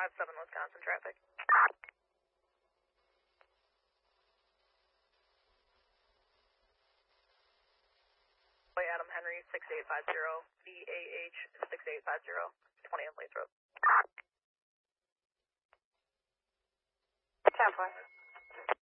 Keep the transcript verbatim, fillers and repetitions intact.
five seven Wisconsin traffic. Adam Henry, six eight five zero, V A H six eight five zero, twenty on Blaze Road. ten four.